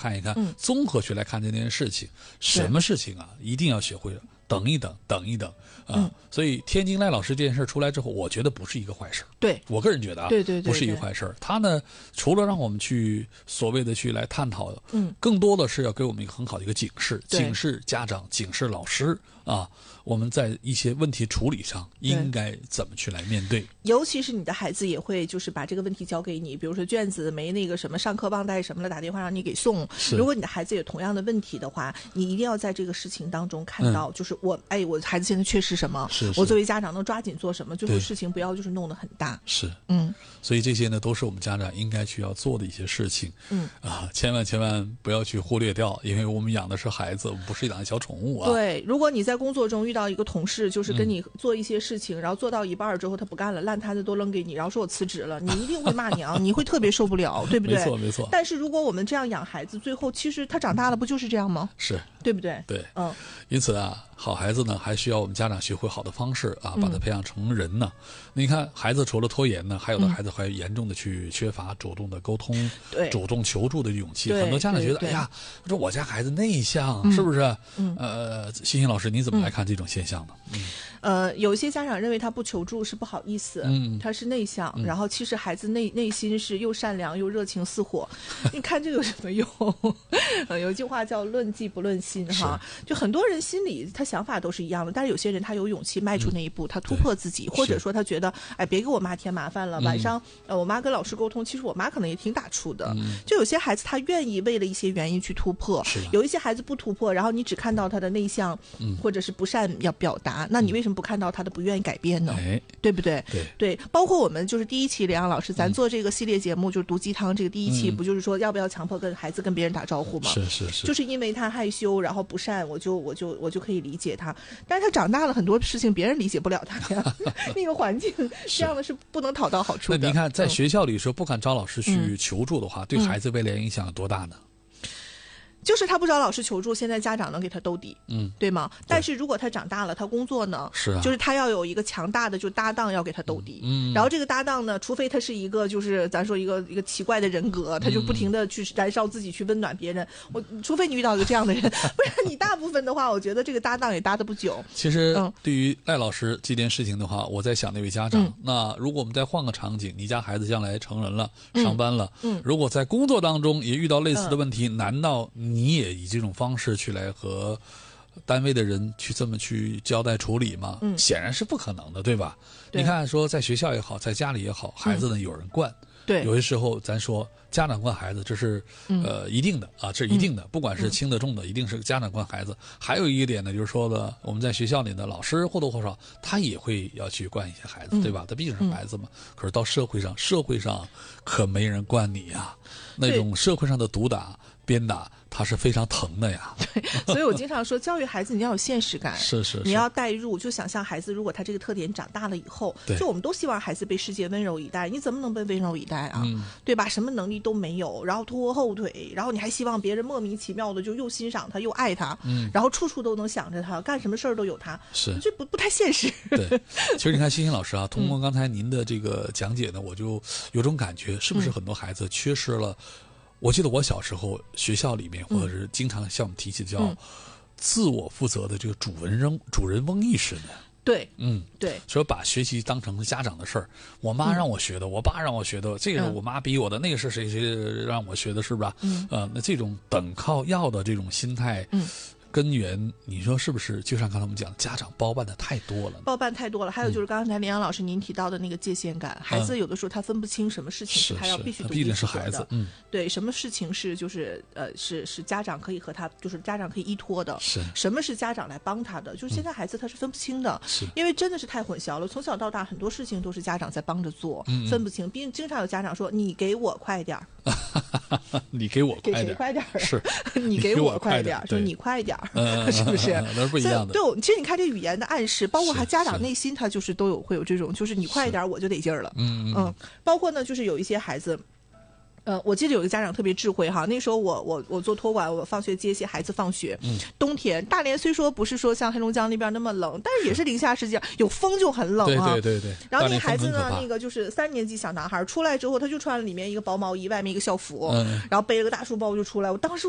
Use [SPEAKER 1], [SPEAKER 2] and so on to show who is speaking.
[SPEAKER 1] 看一看，综合去来看这件事情。什么事情啊，一定要学会等一等，等一等啊！所以天津赖老师这件事出来之后，我觉得不是一个坏事。
[SPEAKER 2] 对，
[SPEAKER 1] 我个人觉得啊，
[SPEAKER 2] 对，
[SPEAKER 1] 不是一个坏事。他呢，除了让我们去所谓的去来探讨的，更多的是要给我们一个很好的一个警示，警示家长，警示老师啊。我们在一些问题处理上应该怎么去来面对？
[SPEAKER 2] 尤其是你的孩子也会就是把这个问题交给你，比如说卷子没那个什么上课忘带什么了，打电话让你给送。如果你的孩子有同样的问题的话，你一定要在这个事情当中看到，就是我孩子现在缺失什么，我作为家长能抓紧做什么，最后事情不要就是弄得很大。
[SPEAKER 1] 是，所以这些呢都是我们家长应该去要做的一些事情。千万不要去忽略掉，因为我们养的是孩子，我们不是养的小宠物啊。
[SPEAKER 2] 对，如果你在工作中遇到一个同事，就是跟你做一些事情，然后做到一半之后他不干了，烂摊子都扔给你，然后说我辞职了，你一定会骂娘，你会特别受不了，对不对？
[SPEAKER 1] 没错。
[SPEAKER 2] 但是如果我们这样养孩子，最后其实他长大了不就是这样吗？
[SPEAKER 1] 是，
[SPEAKER 2] 对不对？
[SPEAKER 1] 对，因此啊，好孩子呢，还需要我们家长学会好的方式啊，把他培养成人呢。你看，孩子除了拖延呢，还有的孩子还严重的去缺乏主动的沟通，主动求助的勇气。很多家长觉得，哎呀，说我家孩子内向，是不是？欣欣老师，你怎么来看这种现象呢？
[SPEAKER 2] 有些家长认为他不求助是不好意思，他是内向，然后其实孩子内心是又善良又热情似火。你看这有什么用？有一句话叫论迹不论心哈，就很多人心里他想法都是一样的，但是有些人他有勇气迈出那一步，他突破自己，或者说他觉得哎别给我妈添麻烦了，晚上我妈跟老师沟通，其实我妈可能也挺打怵的。就有些孩子他愿意为了一些原因去突破，有一些孩子不突破，然后你只看到他的内向，或者是不善要表达，那你为什么不看到他的不愿意改变呢？对不对？对，包括我们就是第一期梁老师咱做这个系列节目，就是毒鸡汤这个第一期，不就是说要不要强迫跟孩子跟别人打招呼吗？
[SPEAKER 1] 是，
[SPEAKER 2] 就是因为他害羞，然后不善，我就可以理解他，但是他长大了很多事情别人理解不了他呀，那个环境这样的是不能讨到好处的。
[SPEAKER 1] 那你看在学校里说不敢找老师去求助的话，对孩子未来影响有多大呢？
[SPEAKER 2] 就是他不找老师求助，现在家长能给他兜底，对吗？但是如果他长大了，他工作呢，就是他要有一个强大的就搭档要给他兜底，然后这个搭档呢，除非他是一个就是咱说一个奇怪的人格，他就不停的去燃烧自己去温暖别人，除非你遇到一个这样的人，不然你大部分的话，我觉得这个搭档也搭得不久。
[SPEAKER 1] 其实对于赖老师这件事情的话，我在想那位家长，那如果我们再换个场景，你家孩子将来成人了，上班了，如果在工作当中也遇到类似的问题，难道你也以这种方式去来和单位的人去这么去交代处理吗？显然是不可能的，对吧？你看说在学校也好，在家里也好，孩子呢有人惯，有些时候咱说家长惯孩子，这是一定的啊，这是一定的，不管是轻的重的，一定是家长惯孩子。还有一个点呢，就是说的我们在学校里的老师或多或少他也会要去惯一些孩子，对吧？他毕竟是孩子嘛。可是到社会上可没人惯你呀，那种社会上的毒打鞭打它是非常疼的呀。
[SPEAKER 2] 对，所以我经常说教育孩子你要有现实感，
[SPEAKER 1] 是
[SPEAKER 2] 你要代入，就想象孩子如果他这个特点长大了以后，就我们都希望孩子被世界温柔以待，你怎么能被温柔以待啊？对吧？什么能力都没有，然后拖后腿，然后你还希望别人莫名其妙的就又欣赏他又爱他，然后处处都能想着他，干什么事儿都有他，这不太现实。
[SPEAKER 1] 对，其实你看欣欣老师啊，通过刚才您的这个讲解呢，我就有种感觉，是不是很多孩子缺失了？我记得我小时候学校里面，或者是经常向我们提起叫自我负责的这个主人翁意识呢。
[SPEAKER 2] 对，对，
[SPEAKER 1] 说把学习当成家长的事儿，我妈让我学的，我爸让我学的，这个是我妈逼我的，那个是谁让我学的，是吧？那这种等靠要的这种心态，根源，你说是不是？就像刚才我们讲，家长包办的太多了，还有就是刚才林阳老师您提到的那个界限感，孩子有的时候他分不清什么事情是他要必须独立负责的，对，什么事情是就是是家长可以和他就是家长可以依托的，什么是家长来帮他的，就是现在孩子他是分不清的，因为真的是太混淆了，从小到大很多事情都是家长在帮着做，分不清，并经常有家长说你给我快点你给我快点，
[SPEAKER 2] 给谁快点
[SPEAKER 1] 是
[SPEAKER 2] 你给我快点，说你快点。是不是？
[SPEAKER 1] 那是不一样的。
[SPEAKER 2] 对，其实你看这语言的暗示，包括他家长内心，他就是都会有这种，就是你快一点，我就得劲儿了。包括呢，就是有一些孩子。我记得有一个家长特别智慧哈，那时候我做托管，我放学接一些孩子放学，冬天大连虽说不是说像黑龙江那边那么冷，但是也是零下10几，有风就很冷啊。
[SPEAKER 1] 对。
[SPEAKER 2] 然后那个孩子呢，那个就是3年级小男孩出来之后，他就穿了里面一个薄毛衣，外面一个校服，然后背了个大书包就出来，我当时